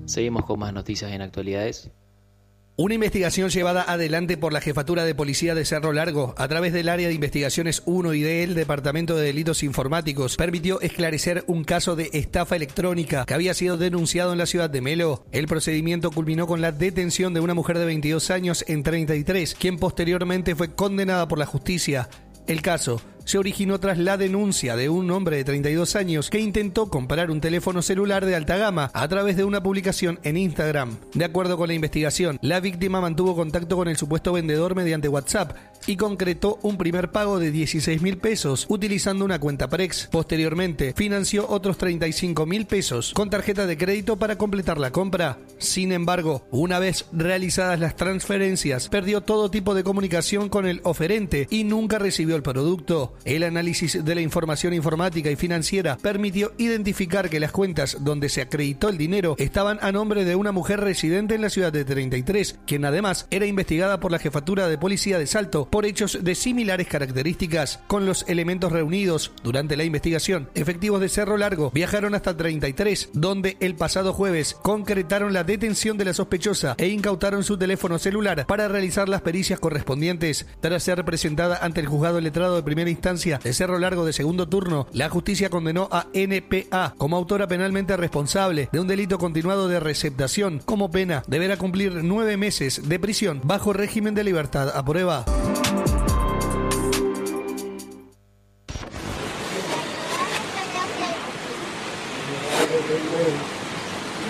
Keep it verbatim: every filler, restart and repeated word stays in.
Seguimos con más noticias en actualidades. Una investigación llevada adelante por la Jefatura de Policía de Cerro Largo a través del Área de Investigaciones uno y del Departamento de Delitos Informáticos permitió esclarecer un caso de estafa electrónica que había sido denunciado en la ciudad de Melo. El procedimiento culminó con la detención de una mujer de veintidós años en treinta y tres, quien posteriormente fue condenada por la justicia. El caso se originó tras la denuncia de un hombre de treinta y dos años que intentó comprar un teléfono celular de alta gama a través de una publicación en Instagram. De acuerdo con la investigación, la víctima mantuvo contacto con el supuesto vendedor mediante WhatsApp y concretó un primer pago de dieciséis mil pesos utilizando una cuenta Prex. Posteriormente, financió otros treinta y cinco mil pesos con tarjeta de crédito para completar la compra. Sin embargo, una vez realizadas las transferencias, perdió todo tipo de comunicación con el oferente y nunca recibió el producto. El análisis de la información informática y financiera permitió identificar que las cuentas donde se acreditó el dinero estaban a nombre de una mujer residente en la ciudad de treinta y tres, quien además era investigada por la Jefatura de Policía de Salto por hechos de similares características. Con los elementos reunidos durante la investigación, efectivos de Cerro Largo viajaron hasta treinta y tres, donde el pasado jueves concretaron la detención de la sospechosa e incautaron su teléfono celular para realizar las pericias correspondientes. Tras ser presentada ante el juzgado letrado de primera instancia de Cerro Largo de segundo turno, la justicia condenó a N P A como autora penalmente responsable de un delito continuado de receptación. Como pena, deberá cumplir nueve meses de prisión bajo régimen de libertad a prueba.